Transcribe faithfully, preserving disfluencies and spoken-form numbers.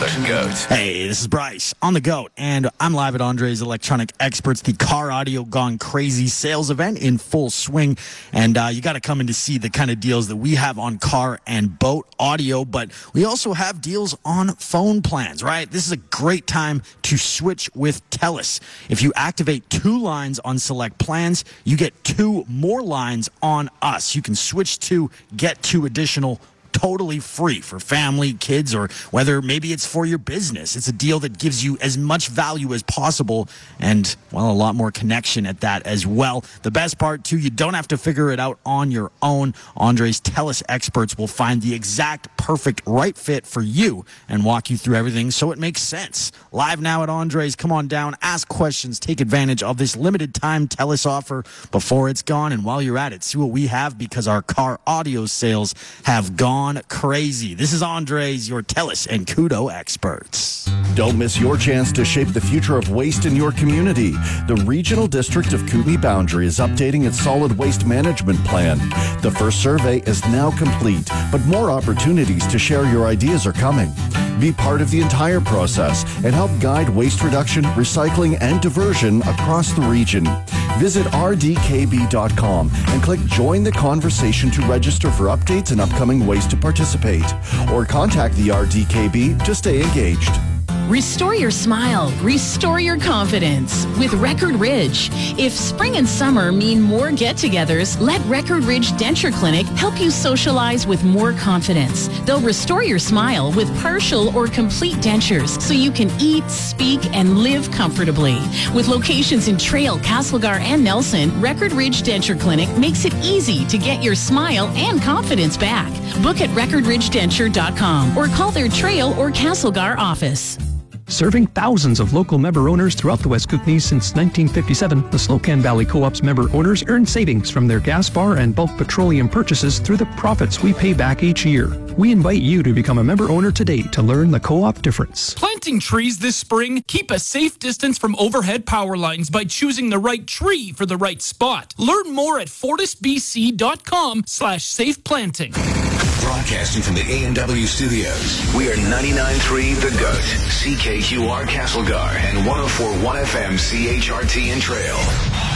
The GOAT. Hey, this is Bryce on The GOAT, and I'm live at Andre's Electronic Experts, the Car Audio Gone Crazy sales event in full swing. And uh, you got to come in to see the kind of deals that we have on car and boat audio, but we also have deals on phone plans, right? This is a great time to switch with TELUS. If you activate two lines on select plans, you get two more lines on us. You can switch to get two additional totally free for family, kids, or whether maybe it's for your business. It's a deal that gives you as much value as possible and, well, a lot more connection at that as well. The best part, too, you don't have to figure it out on your own. Andre's TELUS experts will find the exact perfect right fit for you and walk you through everything so it makes sense. Live now at Andre's. Come on down, ask questions, take advantage of this limited time TELUS offer before it's gone. And while you're at it, see what we have, because our car audio sales have gone crazy. This is Andre's, your TELUS and Kudo experts. Don't miss your chance to shape the future of waste in your community. The Regional District of Kootenay Boundary is updating its solid waste management plan. The first survey is now complete, but more opportunities to share your ideas are coming. Be part of the entire process and help guide waste reduction, recycling, and diversion across the region. Visit r d k b dot com and click Join the Conversation to register for updates and upcoming ways to participate. Or contact the R D K B to stay engaged. Restore your smile. Restore your confidence with Record Ridge. If spring and summer mean more get-togethers, let Record Ridge Denture Clinic help you socialize with more confidence. They'll restore your smile with partial or complete dentures so you can eat, speak, and live comfortably. With locations in Trail, Castlegar, and Nelson, Record Ridge Denture Clinic makes it easy to get your smile and confidence back. Book at record ridge denture dot com or call their Trail or Castlegar office. Serving thousands of local member owners throughout the West Kootenays since nineteen fifty-seven, the Slocan Valley Co-op's member owners earn savings from their gas bar and bulk petroleum purchases through the profits we pay back each year. We invite you to become a member owner today to learn the co-op difference. Planting trees this spring? Keep a safe distance from overhead power lines by choosing the right tree for the right spot. Learn more at fortisbc.com slash safe planting. Broadcasting from the A and W studios, we are ninety-nine point three The GOAT, C K Q R Castlegar, and one oh four point one F M C H R T in Trail.